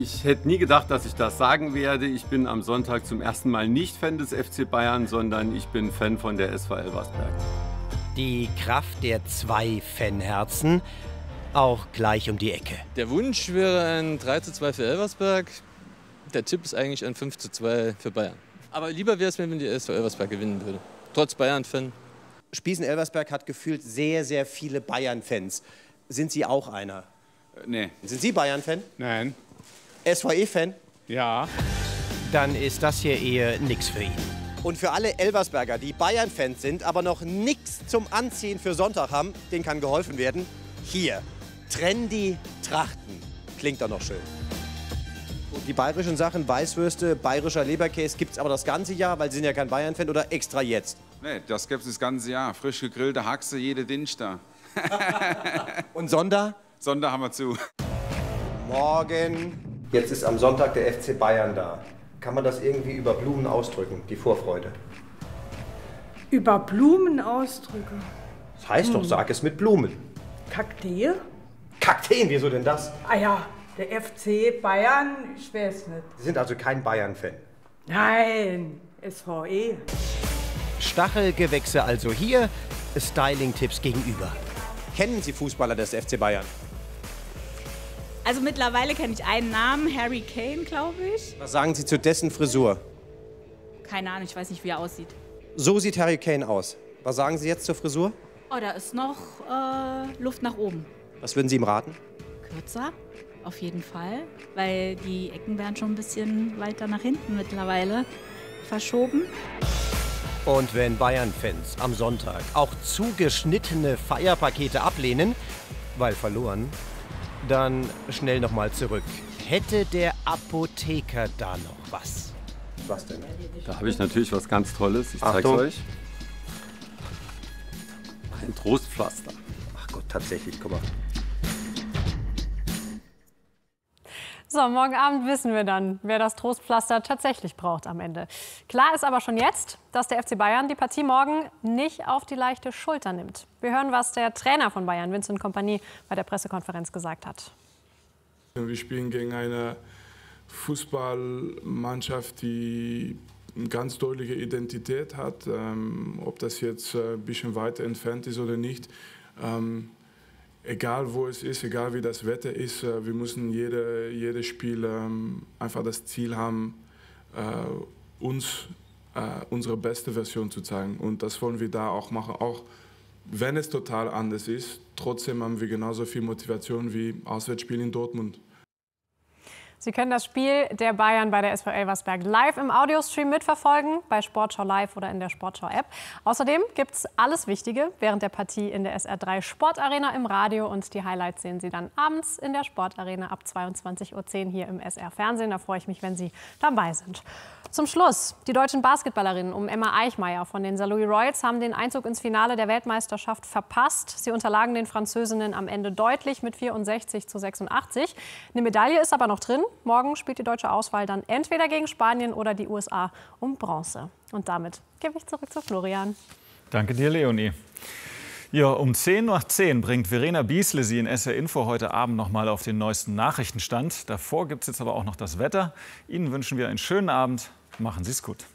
Ich hätte nie gedacht, dass ich das sagen werde. Ich bin am Sonntag zum ersten Mal nicht Fan des FC Bayern, sondern ich bin Fan von der SV Elversberg. Die Kraft der 2 Fanherzen, auch gleich um die Ecke. Der Wunsch wäre ein 3:2 für Elversberg. Der Tipp ist eigentlich ein 5:2 für Bayern. Aber lieber wäre es mir, wenn die SV Elversberg gewinnen würde. Trotz Bayern-Fan. Spießen-Elversberg hat gefühlt sehr, sehr viele Bayern-Fans. Sind Sie auch einer? Nee. Sind Sie Bayern-Fan? Nein. SVE-Fan? Ja. Dann ist das hier eher nix für ihn. Und für alle Elversberger, die Bayern-Fans sind, aber noch nichts zum Anziehen für Sonntag haben, denen kann geholfen werden. Hier, trendy Trachten. Klingt doch noch schön. Und die bayerischen Sachen, Weißwürste, bayerischer Leberkäse, gibt es aber das ganze Jahr, weil Sie sind ja kein Bayern-Fan, oder extra jetzt? Nee, das gibt es das ganze Jahr. Frisch gegrillte Haxe, jede Dienstag. Und Sonder? Sonder haben wir zu. Morgen. Jetzt ist am Sonntag der FC Bayern da. Kann man das irgendwie über Blumen ausdrücken, die Vorfreude? Über Blumen ausdrücken? Das heißt doch, sag es mit Blumen. Kakteen? Kakteen, wieso denn das? Ah ja, der FC Bayern, ich weiß nicht. Sie sind also kein Bayern-Fan. Nein, SVE. Stachelgewächse also hier, Styling-Tipps gegenüber. Kennen Sie Fußballer des FC Bayern? Also mittlerweile kenne ich einen Namen, Harry Kane, glaube ich. Was sagen Sie zu dessen Frisur? Keine Ahnung, ich weiß nicht, wie er aussieht. So sieht Harry Kane aus. Was sagen Sie jetzt zur Frisur? Oh, da ist noch Luft nach oben. Was würden Sie ihm raten? Kürzer, auf jeden Fall, weil die Ecken werden schon ein bisschen weiter nach hinten mittlerweile verschoben. Und wenn Bayern-Fans am Sonntag auch zugeschnittene Feierpakete ablehnen, weil verloren, dann schnell nochmal zurück. Hätte der Apotheker da noch was? Was denn? Da habe ich natürlich was ganz Tolles. Ich zeige es Achtung. euch. Ein Trostpflaster. Ach Gott, tatsächlich, guck mal. So, morgen Abend wissen wir dann, wer das Trostpflaster tatsächlich braucht am Ende. Klar ist aber schon jetzt, dass der FC Bayern die Partie morgen nicht auf die leichte Schulter nimmt. Wir hören, was der Trainer von Bayern, Vincent Kompany, bei der Pressekonferenz gesagt hat. Wir spielen gegen eine Fußballmannschaft, die eine ganz deutliche Identität hat. Ob das jetzt ein bisschen weiter entfernt ist oder nicht. Egal wo es ist, egal wie das Wetter ist, wir müssen jedes Spiel einfach das Ziel haben, uns unsere beste Version zu zeigen. Und das wollen wir da auch machen, auch wenn es total anders ist. Trotzdem haben wir genauso viel Motivation wie Auswärtsspiel in Dortmund. Sie können das Spiel der Bayern bei der SV Elversberg live im Audiostream mitverfolgen, bei Sportschau Live oder in der Sportschau-App. Außerdem gibt es alles Wichtige während der Partie in der SR3 Sportarena im Radio. Und die Highlights sehen Sie dann abends in der Sportarena ab 22:10 Uhr hier im SR-Fernsehen. Da freue ich mich, wenn Sie dabei sind. Zum Schluss, die deutschen Basketballerinnen um Emma Eichmeyer von den Saarlouis Royals haben den Einzug ins Finale der Weltmeisterschaft verpasst. Sie unterlagen den Französinnen am Ende deutlich mit 64:86. Eine Medaille ist aber noch drin. Morgen spielt die deutsche Auswahl dann entweder gegen Spanien oder die USA um Bronze. Und damit gebe ich zurück zu Florian. Danke dir, Leonie. Ja, um 10:10 bringt Verena Biesle Sie in SR Info heute Abend noch mal auf den neuesten Nachrichtenstand. Davor gibt es jetzt aber auch noch das Wetter. Ihnen wünschen wir einen schönen Abend. Machen Sie es gut.